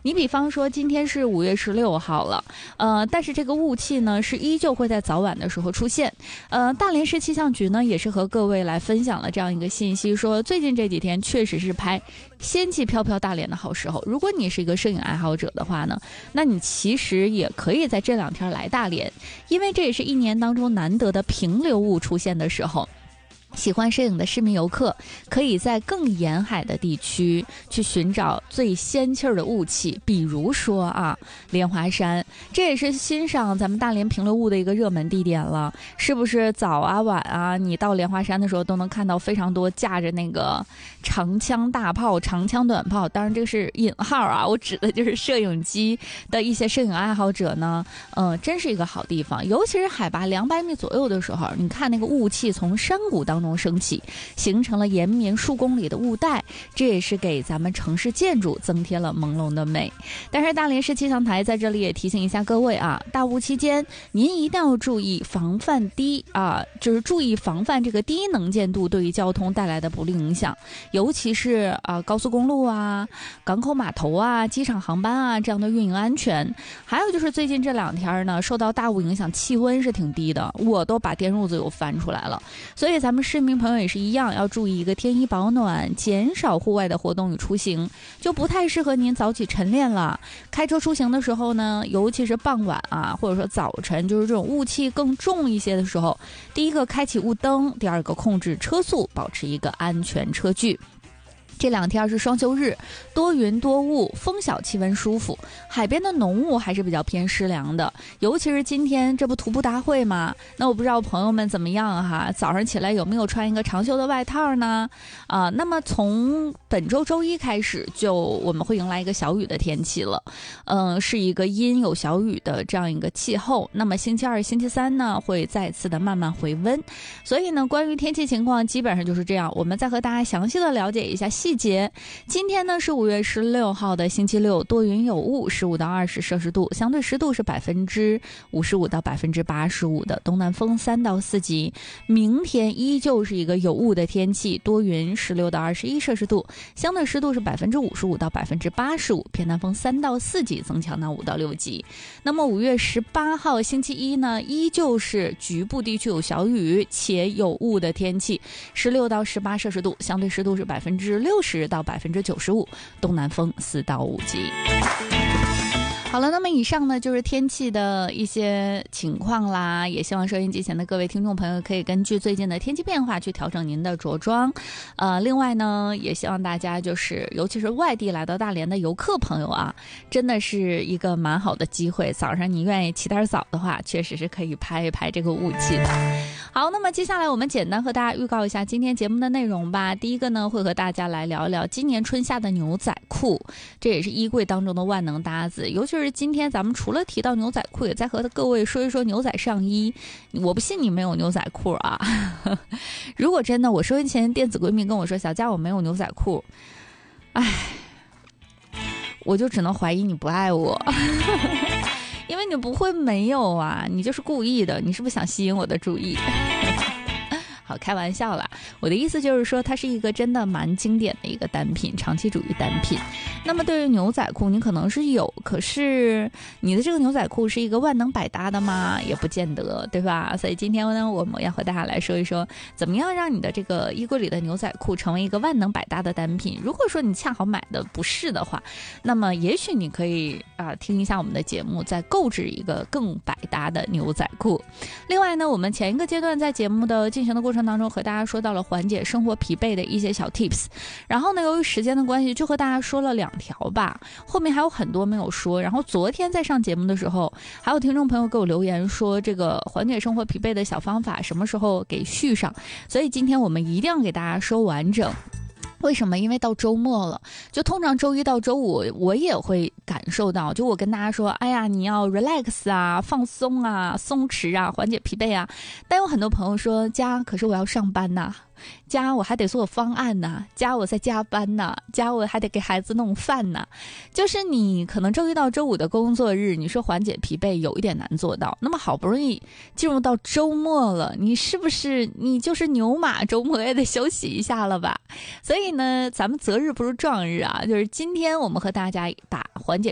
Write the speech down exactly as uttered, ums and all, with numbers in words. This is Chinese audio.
你比方说今天是五月十六号了，呃，但是这个雾气呢是依旧会在早晚的时候出现。呃，大连市气象局呢也是和各位来分享了这样一个信息，说最近这几天确实是拍仙气飘飘大连的好时候。如果你是一个摄影爱好者的话呢，那你其实也可以在这两天来大连，因为这也是一年当中难得的平流雾出现的时候。喜欢摄影的市民游客可以在更沿海的地区去寻找最仙气儿的雾气，比如说啊，莲花山，这也是欣赏咱们大连平流雾的一个热门地点了。是不是早啊晚啊，你到莲花山的时候都能看到非常多架着那个长枪大炮、长枪短炮，当然这个是引号啊，我指的就是摄影机的一些摄影爱好者呢，嗯，真是一个好地方。尤其是海拔两百米左右的时候，你看那个雾气从山谷当中中升起，形成了延绵数公里的雾带，这也是给咱们城市建筑增添了朦胧的美。但是大连市气象台在这里也提醒一下各位啊，大雾期间您一定要注意防范低啊，就是注意防范这个低能见度对于交通带来的不利影响，尤其是啊高速公路啊、港口码头啊、机场航班啊这样的运营安全。还有就是最近这两天呢，受到大雾影响，气温是挺低的，我都把电褥子又翻出来了。所以咱们市民朋友也是一样，要注意一个添衣保暖，减少户外的活动与出行，就不太适合您早起晨练了。开车出行的时候呢，尤其是傍晚啊，或者说早晨，就是这种雾气更重一些的时候，第一个开启雾灯，第二个控制车速，保持一个安全车距。这两天是双休日，多云多雾，风小，气温舒服，海边的浓雾还是比较偏湿凉的。尤其是今天这不徒步大会吗？那我不知道朋友们怎么样哈，早上起来有没有穿一个长袖的外套呢？啊、呃，那么从本周周一开始，就我们会迎来一个小雨的天气了，嗯、呃，是一个阴有小雨的这样一个气候。那么星期二、星期三呢，会再次的慢慢回温。所以呢，关于天气情况基本上就是这样，我们再和大家详细的了解一下细节。今天呢是五月十六号的星期六，多云有雾，十五到二十摄氏度，相对湿度是百分之五十五到百分之八十五的，东南风三到四级。明天依旧是一个有雾的天气，多云，十六到二十一摄氏度，相对湿度是百分之五十五到百分之八十五，偏南风三到四级，增强到五到六级。那么五月十八号星期一呢，依旧是局部地区有小雨且有雾的天气，十六到十八摄氏度，相对湿度是百分之六十到百分之九十五，东南风四到五级。好了，那么以上呢就是天气的一些情况啦，也希望收音机前的各位听众朋友可以根据最近的天气变化去调整您的着装。呃，另外呢，也希望大家就是尤其是外地来到大连的游客朋友啊，真的是一个蛮好的机会。早上你愿意起点早的话，确实是可以拍一拍这个雾气的。好，那么接下来我们简单和大家预告一下今天节目的内容吧。第一个呢，会和大家来聊一聊今年春夏的牛仔裤，这也是衣柜当中的万能搭子。尤其是今天咱们除了提到牛仔裤，也再和各位说一说牛仔上衣。我不信你没有牛仔裤啊！如果真的我收音前电子闺蜜跟我说小佳我没有牛仔裤，唉，我就只能怀疑你不爱我。因为你不会没有啊，你就是故意的，你是不是想吸引我的注意？好，开玩笑啦，我的意思就是说它是一个真的蛮经典的一个单品，长期主义单品。那么对于牛仔裤你可能是有，可是你的这个牛仔裤是一个万能百搭的吗？也不见得，对吧？所以今天呢，我们要和大家来说一说怎么样让你的这个衣柜里的牛仔裤成为一个万能百搭的单品。如果说你恰好买的不是的话，那么也许你可以啊、呃、听一下我们的节目，再购置一个更百搭的牛仔裤。另外呢，我们前一个阶段在节目的进行的过程当中和大家说到了缓解生活疲惫的一些小 tips， 然后呢由于时间的关系就和大家说了两条吧，后面还有很多没有说。然后昨天在上节目的时候，还有听众朋友给我留言说这个缓解生活疲惫的小方法什么时候给续上，所以今天我们一定要给大家说完整。为什么？因为到周末了，就通常周一到周五我也会感受到，就我跟大家说哎呀你要 relax 啊，放松啊，松弛啊，缓解疲惫啊，但有很多朋友说家可是我要上班呐，家我还得做方案呐，家我在加班呐，家我还得给孩子弄饭呐。就是你可能周一到周五的工作日，你说缓解疲惫有一点难做到，那么好不容易进入到周末了，你是不是你就是牛马周末也得休息一下了吧？所以呢咱们择日不如撞日啊，就是今天我们和大家把缓解